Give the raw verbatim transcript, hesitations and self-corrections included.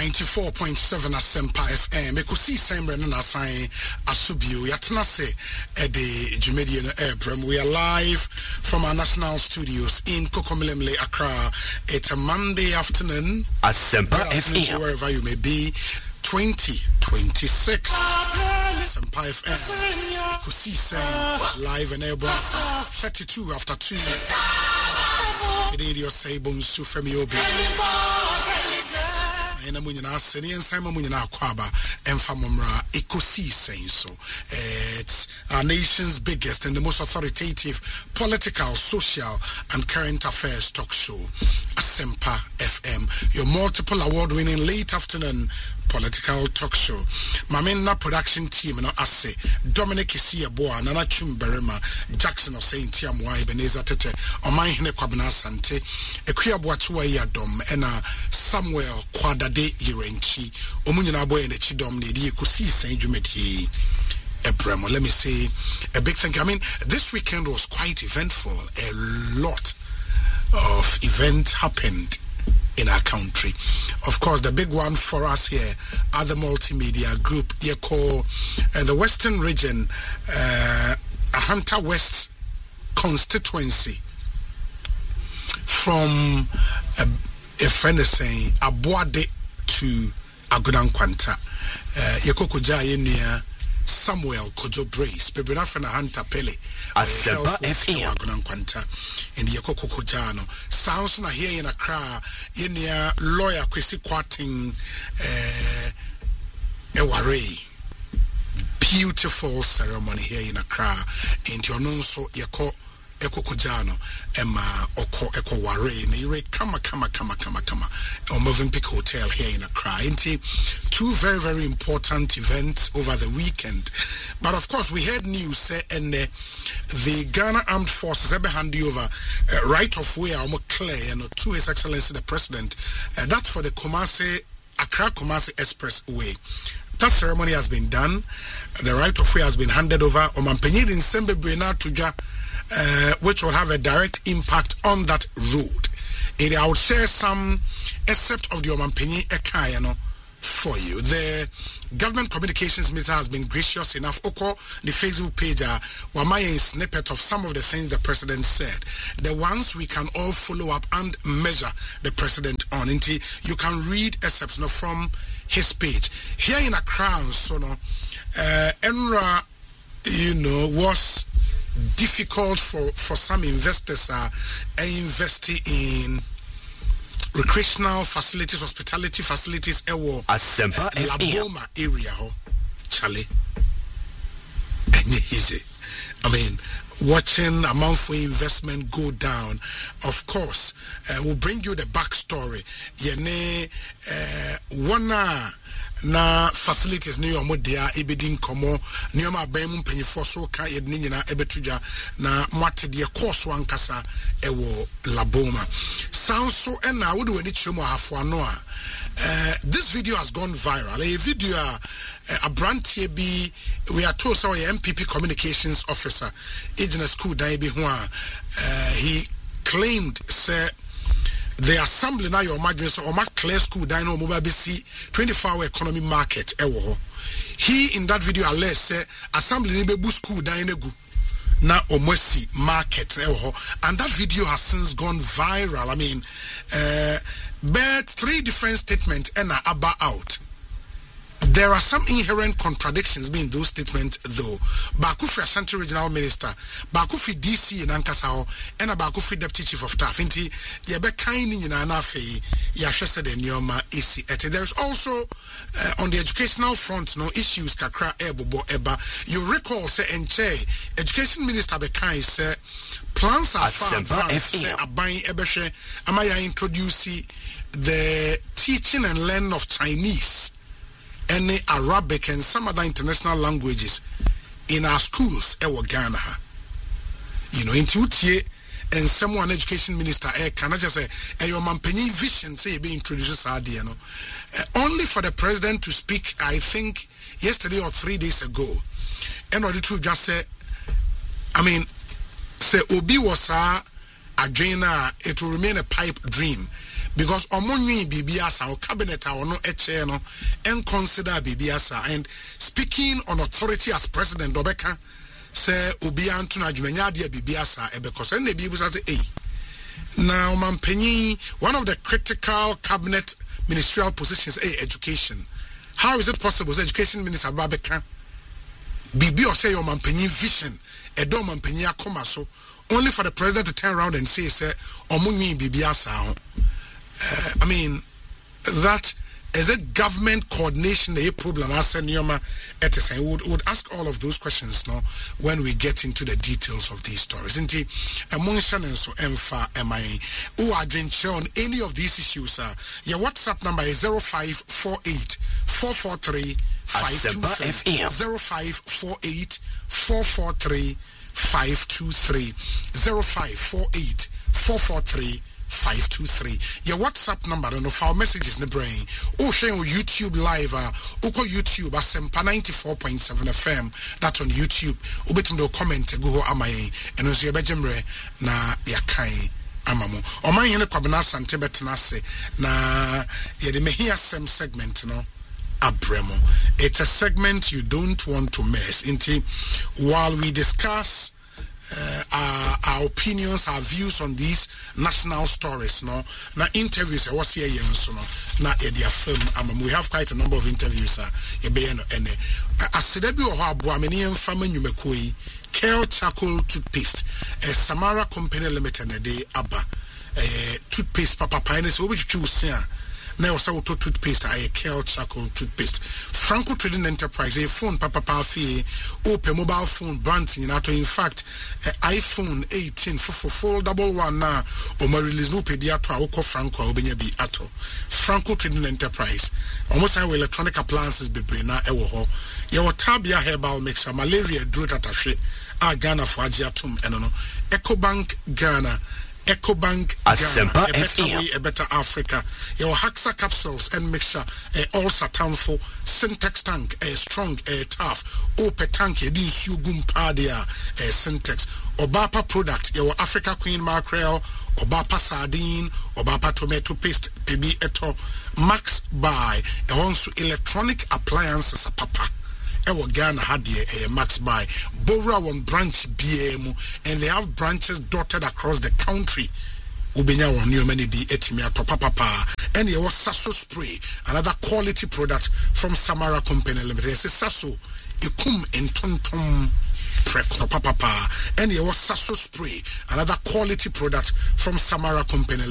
ninety-four point seven Asempa F M. Ekusi Sembre na assign asubio yatena se ede Jumedi no Airbrem. We are live from our national studios in Kokomelemle, Accra. It's a Monday afternoon. Asempa F M. Wherever you may be, twenty twenty-six. Asempa F M. Ekusi Sembre live and Airbrem. thirty-two after two. Radio say bones to Femi Obi. Ena munyina aseni ensama munyina akwaba emfa momra Ekusi saying so. It's our nation's biggest and the most authoritative political, social and current affairs talk show, Asempa F M, your multiple award-winning late afternoon political talk show. Mamena production team no ase Dominic Isiaboa, Nana Chumberema, Jackson of Saint Tiamwa, Ebenezer Tete, Oman Hine Kwabena Sante, Ekuyaboa Chua Yadom, Ena Samuel Kwadade Yirenchi, Omunyina Boy and Chidom Nedi Ekusi Saint Jumedi Ebremo. Let me say a big thank you. I mean, this weekend was quite eventful. A lot of events happened in our country. Of course, the big one for us here are the multimedia group, Yeko, uh, the Western region, uh, Ahanta West constituency, from a, a friend is saying, Abuade to Agudan Kwanta. Yeko Kuja Yenia, Samuel Kojo Brace, Bebina Fena Hanta Pele, Asempa F M, Agudan Kwanta, and Yeko Kojano. Sounds na here in Accra, Yenia lawyer Kwesi Kwating, Eware. Beautiful ceremony here in Accra, and you know so Yeko. Eko Kojano, Emma Oko Eko Ware, Nire Kama Kama Kama Kama Kama, or Movenpick Hotel here in Accra. Two very, very important events over the weekend. But of course, we heard news say, and uh, the Ghana Armed Forces have handed over uh, right of way, almost clear, and to His Excellency the President. Uh, that's for the Kumasi, Accra Kumasi Expressway. That ceremony has been done. The right of way has been handed over. Omampenyi in Sembe Brena Tuja. Uh, which will have a direct impact on that road. And I would share some except of the Omampenyi Ekayano for you. The government communications minister has been gracious enough. Oko, the Facebook page, uh, Wamaya snippet of some of the things the president said. The ones we can all follow up and measure the president on. Until you can read excepts no, from his page. Here in Accra, so no, uh, Enra, you know, was difficult for, for some investors uh, investing in recreational facilities, hospitality facilities, ewo Asempa uh, Laboma area, oh, Charlie. Easy. I mean, watching amount for investment go down, of course, uh, will bring you the backstory. Yene, uh, one na facilities ni yomo dia ebedin komo ni yoma abemu mpanyifo so ka yedni nyina ebetuja na mwate de course wankasa ewo Laboma sound so ena wo de wani twemo hafo ano a uh, this video has gone viral. A video a uh, brantie bi we are told so M P P communications officer agent school dan bi ho a uh, he claimed say the assembly now your imagine so or clear school dino mobile B C twenty-four hour economy market ewo. He in that video alleged say assembly ni bebu school dino gu na omosi market ewo, and that video has since gone viral. I mean uh but three different statements and aba out. There are some inherent contradictions in those statements, though. Bakufi Ashanti Regional Minister, Bakufi D C in Ankasao, and a Bakufi Deputy Chief of Staff. Inti, yabe kaini in anafe, yashese de nyoma isi ete. There's also uh, on the educational front no issues kakra ebobo eba. You recall say enche Education Minister Bekai say plans are far advanced. Say abayin ebeshe amaya introduce the teaching and learning of Chinese, any Arabic and some other international languages in our schools ewo Ghana. You know, in Tutie and someone education minister eh can I just say your mampenyi vision say be introduces idea no. Uh, only for the president to speak, I think yesterday or three days ago. And order to just say I mean say Obi was a dream, it will remain a pipe dream. because omonwi bibiasa or cabinet or no eche no and consider bibiasa. And speaking on authority as president Dobeka say obi antuna adwumanya de bibiasa e because and the say eh now mampenyi one of the critical cabinet ministerial positions eh education. How is it possible as education minister Babeka bibi or say your mampenyi vision e do mampenyi akoma so only for the president to turn around and say say omunyi bibiasa. Uh, I mean, that is it government coordination a problem? I said, Nyoma, we would, would ask all of those questions now when we get into the details of these stories. Indeed, among Shannon, so Emfa, M I A, who are drinking on any of these issues, uh, your WhatsApp number is zero five four eight four four three five two three. zero five four eight four four three five two three. zero five four eight four four three five two three. Your WhatsApp number and of our messages in the brain. Oh, share YouTube live. Uh, Oko YouTube Asempa ninety-four point seven F M. That's on YouTube. Ubetum do comment go amaye. And also your bejemre na yakai amamu. Oma yene kwabena sante betenase na yede mehi asem segment no abremo. It's a segment you don't want to miss. Inti while we discuss Uh, our, our opinions, our views on these national stories, no. Now interviews, I was here, so no. Now their film, um, we have quite a number of interviews. Uh, and as Sedebi or Abuamenian family, you may Kale Charcoal Toothpaste, a Samara Company Limited, a day Abba, a toothpaste, Papa Pines, which you see. Now, so toothpaste, I Kale Charcoal Toothpaste. Franco Trading Enterprise, a phone, Papa Pafi, open mobile phone brands in auto. In fact, iPhone eighteen for foldable one now, or my release no pediatra, Oko Franco, Obenya be ato. Franco Trading Enterprise, almost how electronic appliances be brina, ewo. Your Tabia herbal mixer, malaria, druid attache, a Ghana for Agiatum, and no, EcoBank Ghana. EcoBank Ghana, a better way, a better Africa. Your Haxa capsules and mixture, a all satanfo, Syntex tank, a strong, a tough, ope tank, a dis yugum padia, a Syntex, Obapa product, your Africa Queen Mackerel, Obapa sardine, Obapa tomato paste, P B eto, Max Buy, a also electronic appliances, a papa. Ewo Ghana had a Max Buy. Bora one branch B M, and they have branches dotted across the country. Ubenya one new many di etimia papa papa, and there was Sasso spray, another quality product from Samara Company Limited. It's Sasso, ikum and tonton prep papa papa, and there was Sasso spray, another quality product from Samara Company